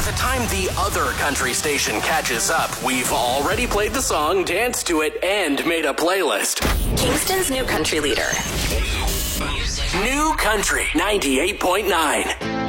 the time the other country station catches up, we've already played the song, danced to it, and made a playlist. Kingston's new country leader. New Country 98.9.